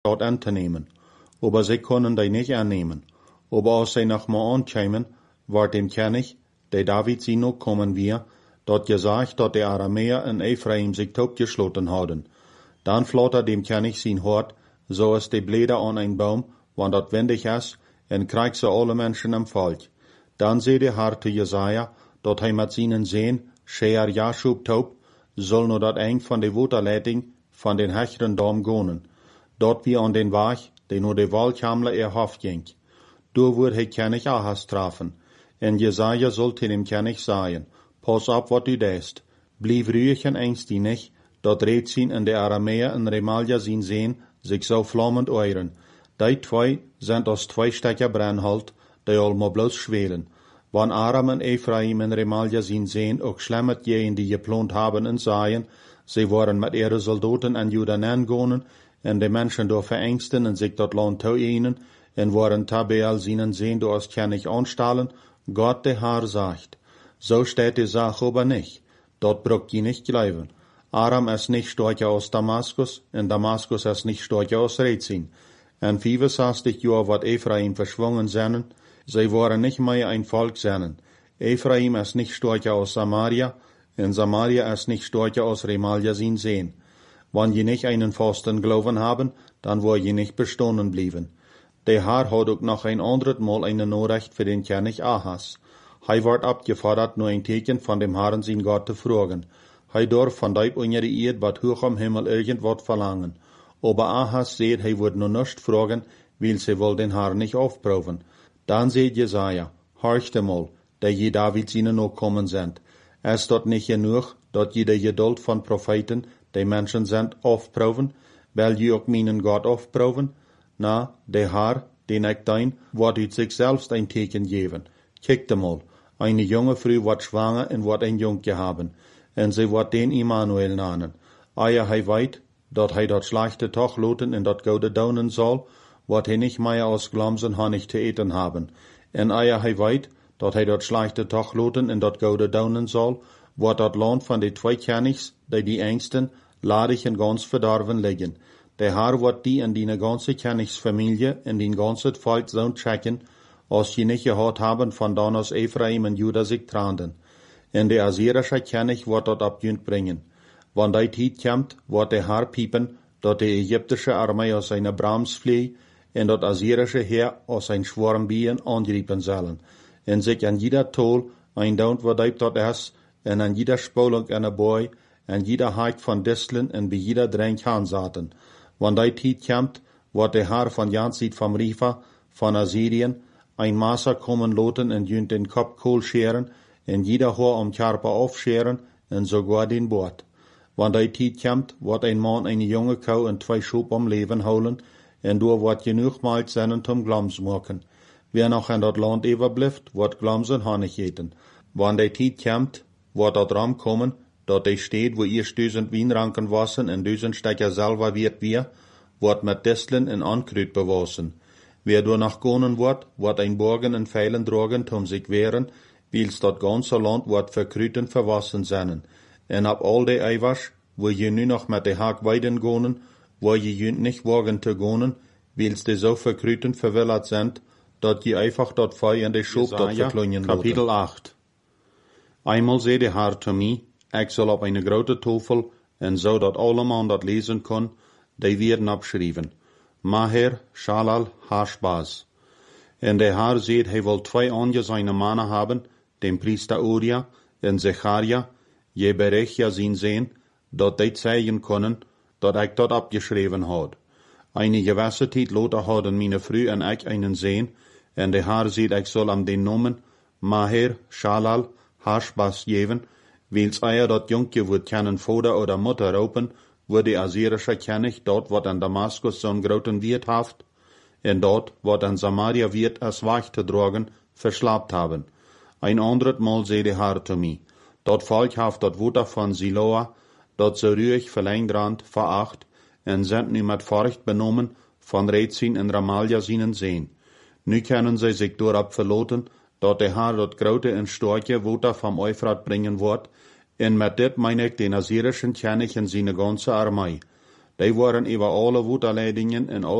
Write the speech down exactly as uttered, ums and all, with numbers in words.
dort anzunehmen. Aber sie können die nicht annehmen. Aber als sie noch mal ankämen, ward dem König, der David sie noch kommen wir, dort gesagt, dass die Aramäer in Ephraim sich totgeschlossen hadden. Dann flotter dem König sein Hort, so als die Blätter an ein Baum, wann dort wendig ist, en kriegt sie alle Menschen am Volk. Dann seh der Herr zu Jesaja, dort hij mit seinen sehen, Scheer Jaschub taub, soll nur dort eng von de Waterleitung von den Hecheren Dom gonen. Dort wie an den Weg, der nur de Waldkamle er Hof ging. Du wird he König Ahas trafen. En Jesaja sollte dem König sagen, pass auf, wat du deest. Blieb ruhig en ängst die nicht, dort redt zien in de Aramäer in Remalia zien sehen, sich so flammend euren. Die zwei sind als zwei Stecker Brennholz, die allemaal bloß schwelen. Wann Aram en Ephraim en Remalia zien sehen, auch schlemmet jenen, die geplant haben en sagen, sie waren mit ihren Soldaten an Judan angegangen, en de Menschen door verängsten en sich dort Land zu ihnen, en waren Tabeel seinen sehen, du als König anstahlen, Gott der Herr sagt. So steht die Sache aber nicht. Dort braucht ihr nicht glauben. Aram ist nicht stärker als Damaskus, en Damaskus ist nicht stärker als Rezin. En vierundzwanzig Jahre wat Ephraim verschwungen sind, sie waren nicht mehr ein Volk sind. Ephraim ist nicht stärker als Samaria, en Samaria ist nicht stärker als Remalia sin sehen. Wenn je nicht einen festen Glauben haben, dann wo je nicht bestanden blieben. Der Herr hat auch noch ein anderes Mal eine Nachricht für den König Ahas. Hij wird abgefordert, nur ein Teken von dem Herrn sein Gott zu fragen. Hij darf von deib unter die Erde, wat hoch am Himmel irgendwas verlangen. Aber Ahas seht, hij wird nur nicht fragen, weil sie wohl den Herrn nicht aufbrauchen. Dann seht Jesaja, horchte mal, der je David seine Nachkommen sind. Es dort nicht genug, dort jede Geduld von Propheten, die Menschen sind, aufbrauchen, weil je auch meinen Gott aufbrauchen? Na, der Herr, den ich dein, wird ut sich selbst ein Teken geben. Kickte mal, eine junge Frau wird schwanger und wird ein Junge haben, und sie wird den Immanuel nennen. Eier hij weit, dat hij dat schlechte Tag loten en dat gode daunen soll, wird hij nicht mehr aus Glamsen Honig zu eten haben. En eier hij weit, dat hij dat schlechte Tag loten en dat gode daunen soll, wird dat Land von de zwei Königs, die die Ängsten, ladig en ganz verdorven liggen. Der Herr wird die in die ganze Königsfamilie in den ganzen Volk so checken, als je nicht gehört haben von dann aus Ephraim und Juda sich tranden. En der assyrische König wird dort abjünd bringen. Wann die Zeit kommt, wird der Herr piepen, dat die ägyptische Armee aus seiner Brams flieht, en dat assyrische Heer aus sein Schwarm Bienen angreifen sollen, en sich an jeder Tol ein Daunt wat die dort ist, en an jeder Spolung eine Boy, an jeder Haik von Disteln en bei jeder Dränk hansaten. Wann die Zeit kommt, wird der Herr von Janzit vom Rifa, von Assyrien, ein Maßer kommen loten en jünd den Kopf kohl scheren, en jeder Haar am Körper aufscheren, en sogar den Bord. Wann die Zeit kommt, wird ein Mann eine junge Kau und zwei Schub am Leben holen, en du wird genug Mal seinen zum Glams machen. Wer noch in dat Land überbleibt, wird Glamsen Honig eten. Wann die Zeit kommt, wird dat Ram kommen, dat die steht, wo ihr düsend Wienranken wassen en düsend Stecker selber wird wir, wird mit Disteln en Ankrüt bewassen. Wer du nach gonen wird, wird ein Borgen en Pfeilen drogen, um sich wehren, wils dat ganze Land wird verkrüten verwassen seinen. En ab all de Eiwasch, wo je nu noch mit de Haak weiden gonen, wo je jünd nicht wagen te gonen, wils de so verkrüten verwillert sind, dat je einfach dort Feu in de Schub dort verklungen Kapitel acht. Einmal seh de Herr zu mir, ich soll auf eine grote Tafel, en so dat alle man dat lesen kann, die werden abschrieben. Maher, Shalal, Hashbaz. En der Herr seht, hij will zwei andere seine Männer haben, den Priester Uria en Zecharia, je Berechia sin sehen, dat die zeigen können, dat ich dort abgeschrieben hat. Eine gewisse Zeit loter hadden meine Frau en ich einen sehen, en der Herr seht, ich soll am den Namen Maher, Shalal, Hashbaz geben, wils eier dat Junge wird keinen Vater oder Mutter raupen, wo die assyrische König dort wat an Damaskus so'n groten Wirt haft, en dort wat an Samaria Wirt als Wachte drogen, verschlapt haben. Ein anderes Mal seh die Herr zu mir. Dort Volk haft dort Wutter von Siloa, dort so ruhig verlängrand, veracht, en sind nu mit Furcht benommen, von Rezin en Ramalia seinen sehen. Nu können sie sich dorab verloten, dort der Herr dort grote en starke Wutter vom Euphrat bringen wird, en mit dit mein ich den assyrischen König en seine ganze Armee. Die waren über alle Wutterleidingen en